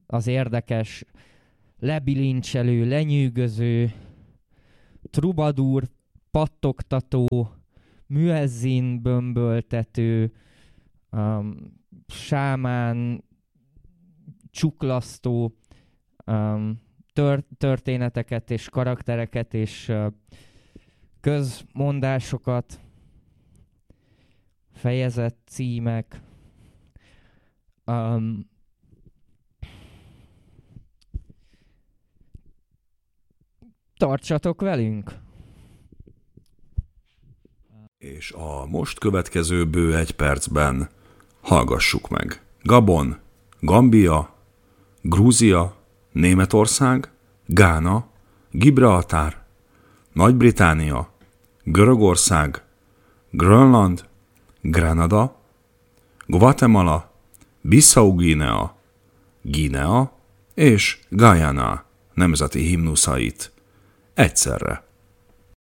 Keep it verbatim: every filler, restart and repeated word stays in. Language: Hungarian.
az érdekes, lebilincselő, lenyűgöző, trubadúr, pattogtató, müezzin bömböltető, um, sámán, csuklasztó um, tör- történeteket és karaktereket és uh, közmondásokat, fejezet címek. Um, tartsatok velünk! És a most következő bő egy percben hallgassuk meg Gabon, Gambia, Grúzia, Németország, Gána, Gibraltár, Nagy-Britannia, Görögország, Grönland, Grenada, Guatemala, Bissau-Guinea, Guinea és Guyana nemzeti himnuszait egyszerre.